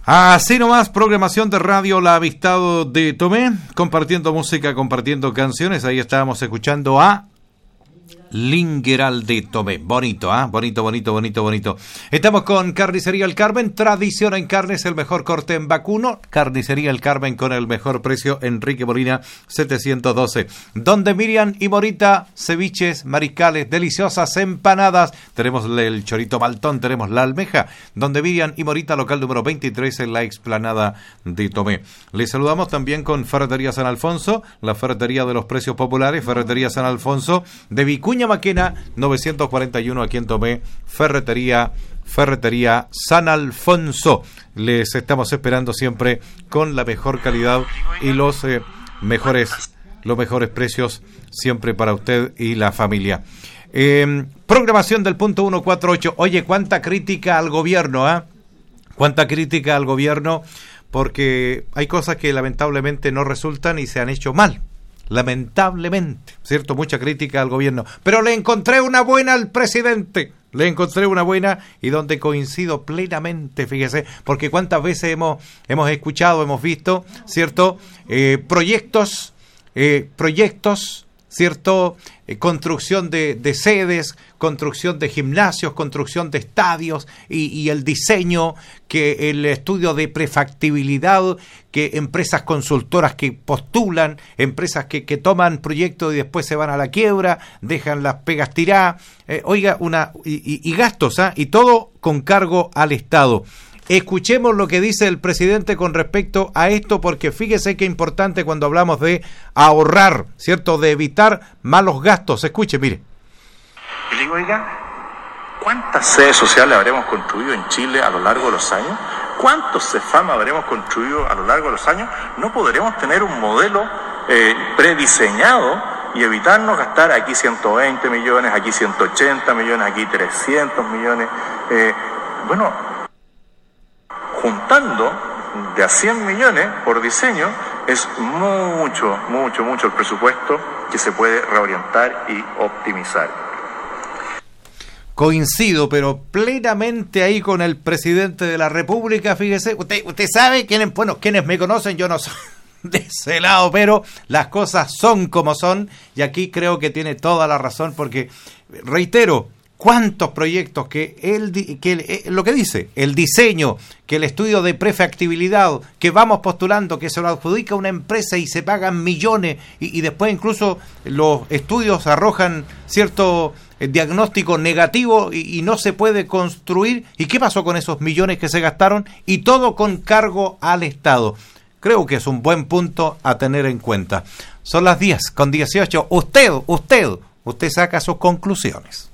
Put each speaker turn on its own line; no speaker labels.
Así nomás, programación de radio La Avistado de Tomé, compartiendo música, compartiendo canciones. Ahí estábamos escuchando a Lingueral de Tomé. Bonito, bonito. Estamos con Carnicería El Carmen, tradición en carnes, el mejor corte en vacuno. Carnicería El Carmen con el mejor precio, Enrique Molina 712. Donde Miriam y Morita, ceviches, mariscales, deliciosas empanadas. Tenemos el chorito maltón, tenemos la almeja. Donde Miriam y Morita, local número 23 en la explanada de Tomé. Les saludamos también con Ferretería San Alfonso, la ferretería de los precios populares, Ferretería San Alfonso de Vicuña Maquena 941 aquí en Tomé, Ferretería San Alfonso. Les estamos esperando siempre con la mejor calidad y los mejores precios siempre para usted y la familia. Programación del punto 148. Oye, cuánta crítica al gobierno, cuánta crítica al gobierno, porque hay cosas que lamentablemente no resultan y se han hecho mal. Lamentablemente, ¿cierto? Mucha crítica al gobierno, pero le encontré una buena al presidente, y donde coincido plenamente, fíjese, porque cuántas veces hemos escuchado, hemos visto, ¿cierto? Proyectos, ¿cierto? Construcción de sedes, construcción de gimnasios, construcción de estadios y el diseño, que el estudio de prefactibilidad, que empresas consultoras que postulan, empresas que toman proyectos y después se van a la quiebra, dejan las pegas tiradas, y gastos, y todo con cargo al Estado. Escuchemos lo que dice el presidente con respecto a esto, porque fíjese qué importante cuando hablamos de ahorrar, ¿cierto? De evitar malos gastos. Escuche, mire.
Y le digo, oiga, ¿cuántas sedes sociales habremos construido en Chile a lo largo de los años? ¿Cuántos CEFAM habremos construido a lo largo de los años? ¿No podremos tener un modelo prediseñado y evitarnos gastar aquí 120 millones, aquí 180 millones, aquí 300 millones? Juntando de a 100 millones por diseño, es mucho el presupuesto que se puede reorientar y optimizar.
Coincido, pero plenamente ahí con el presidente de la República, fíjese. Usted sabe, quienes me conocen, yo no soy de ese lado, pero las cosas son como son, y aquí creo que tiene toda la razón, porque, reitero, cuántos proyectos que lo que dice, el diseño, que el estudio de prefactibilidad, que vamos postulando, que se lo adjudica una empresa y se pagan millones, y después incluso los estudios arrojan cierto diagnóstico negativo y no se puede construir. ¿Y qué pasó con esos millones que se gastaron? Y todo con cargo al Estado. Creo que es un buen punto a tener en cuenta. Son las 10:18. Usted saca sus conclusiones.